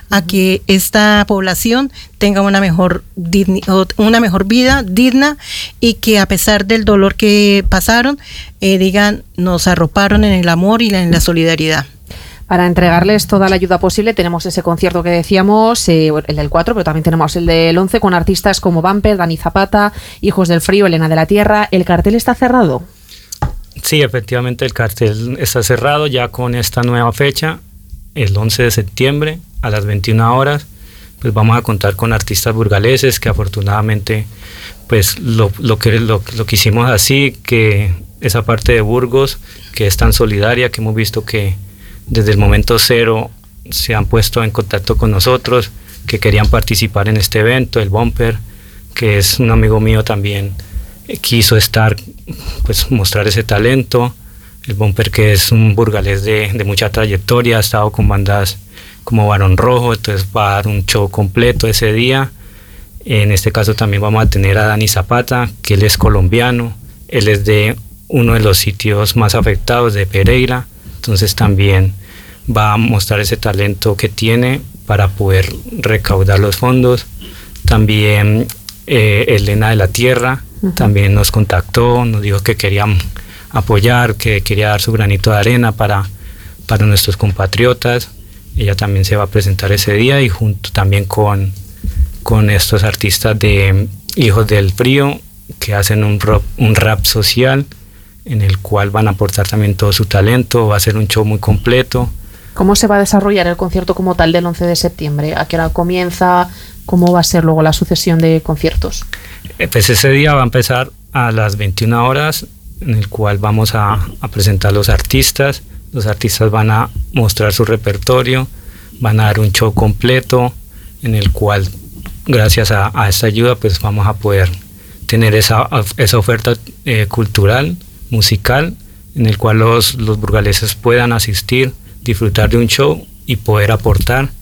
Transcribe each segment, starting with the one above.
a que esta población tenga una mejor vida digna, y que a pesar del dolor que pasaron, digan, nos arroparon en el amor y en la solidaridad. Para entregarles toda la ayuda posible tenemos ese concierto que decíamos, el del 4, pero también tenemos el del 11, con artistas como Bumper, Dani Zapata, Hijos del Frío, Elena de la Tierra. ¿El cartel está cerrado? Sí, efectivamente el cartel está cerrado ya con esta nueva fecha, el 11 de septiembre a las 21 horas. Pues vamos a contar con artistas burgaleses que afortunadamente pues lo que hicimos así, que esa parte de Burgos que es tan solidaria, que hemos visto que desde el momento cero se han puesto en contacto con nosotros, que querían participar en este evento. El Bumper, que es un amigo mío también, quiso estar, pues mostrar ese talento. El Bumper, que es un burgalés de mucha trayectoria, ha estado con bandas como Barón Rojo, entonces va a dar un show completo ese día. En este caso también vamos a tener a Dani Zapata, que él es colombiano, él es de uno de los sitios más afectados de Pereira, entonces también va a mostrar ese talento que tiene para poder recaudar los fondos. También Elena de la Tierra también nos contactó, nos dijo que querían apoyar, que quería dar su granito de arena para nuestros compatriotas. Ella también se va a presentar ese día, y junto también con estos artistas de Hijos del Frío, que hacen un rap social, en el cual van a aportar también todo su talento. Va a ser un show muy completo. ¿Cómo se va a desarrollar el concierto como tal del 11 de septiembre? ¿A qué hora comienza? ¿Cómo va a ser luego la sucesión de conciertos? Pues ese día va a empezar a las 21 horas, en el cual vamos a presentar los artistas. Los artistas van a mostrar su repertorio, van a dar un show completo, en el cual, gracias a esta ayuda, pues vamos a poder tener esa oferta cultural, musical, en el cual los burgaleses puedan asistir, disfrutar de un show y poder aportar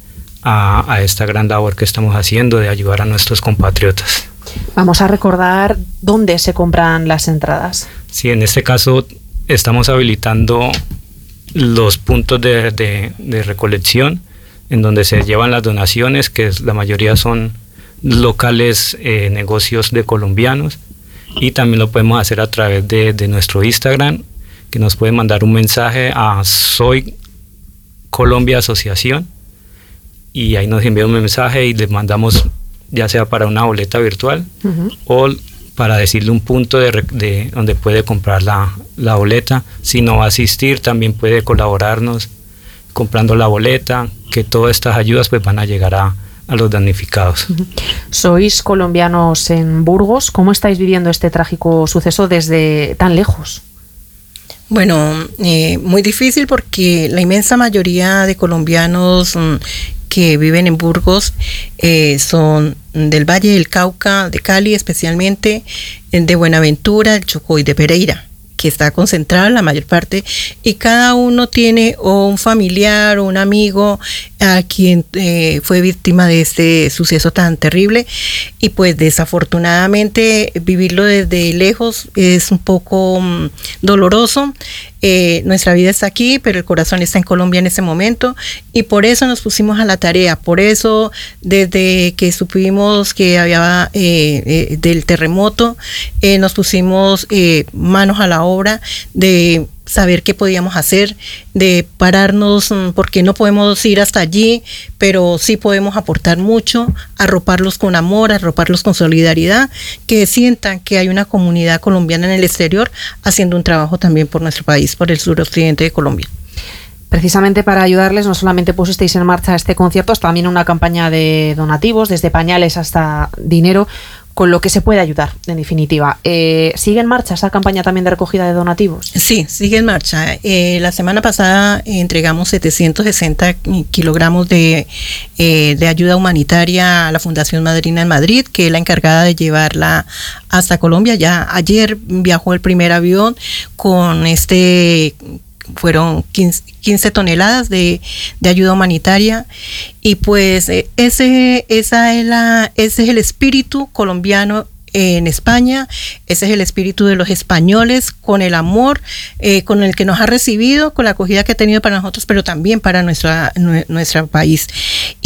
a esta gran labor que estamos haciendo de ayudar a nuestros compatriotas. Vamos a recordar dónde se compran las entradas. Sí, en este caso estamos habilitando los puntos de recolección en donde se llevan las donaciones, que la mayoría son locales, negocios de colombianos, y también lo podemos hacer a través de nuestro Instagram, que nos pueden mandar un mensaje a Soy Colombia Asociación, y ahí nos envía un mensaje y les mandamos, ya sea para una boleta virtual o para decirle un punto de donde puede comprar la boleta. Si no va a asistir, también puede colaborarnos comprando la boleta, que todas estas ayudas pues van a llegar a los damnificados. Sois colombianos en Burgos. ¿Cómo estáis viviendo este trágico suceso desde tan lejos? Bueno, muy difícil, porque la inmensa mayoría de colombianos que viven en Burgos son del Valle del Cauca, de Cali especialmente, de Buenaventura, del Chocó y de Pereira, que está concentrada la mayor parte, y cada uno tiene o un familiar o un amigo a quien fue víctima de este suceso tan terrible, y pues desafortunadamente vivirlo desde lejos es un poco doloroso. Nuestra vida está aquí, pero el corazón está en Colombia en ese momento, y por eso nos pusimos a la tarea. Por eso, desde que supimos que había del terremoto, nos pusimos manos a la obra de saber qué podíamos hacer, de pararnos, porque no podemos ir hasta allí, pero sí podemos aportar mucho, arroparlos con amor, arroparlos con solidaridad, que sientan que hay una comunidad colombiana en el exterior haciendo un trabajo también por nuestro país, por el suroccidente de Colombia. Precisamente para ayudarles, no solamente pusisteis en marcha este concierto, también una campaña de donativos, desde pañales hasta dinero, con lo que se puede ayudar, en definitiva. ¿Sigue en marcha esa campaña también de recogida de donativos? Sí, sigue en marcha. La semana pasada entregamos 760 kilogramos de ayuda humanitaria a la Fundación Madrina en Madrid, que es la encargada de llevarla hasta Colombia. Ya ayer viajó el primer avión con fueron 15 toneladas de ayuda humanitaria, y pues ese es el espíritu colombiano en España, ese es el espíritu de los españoles, con el amor con el que nos ha recibido, con la acogida que ha tenido para nosotros, pero también para nuestro país.